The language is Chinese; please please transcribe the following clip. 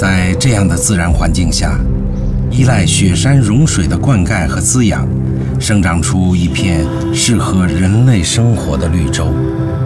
在这样的自然环境下，依赖雪山融水的灌溉和滋养，生长出一片适合人类生活的绿洲。